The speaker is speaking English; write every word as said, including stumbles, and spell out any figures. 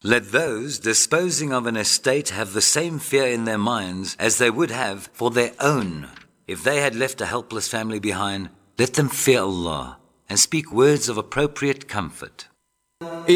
Let those disposing of an estate have the same fear in their minds as they would have for their own. If they had left a helpless family behind, let them fear Allah and speak words of appropriate comfort.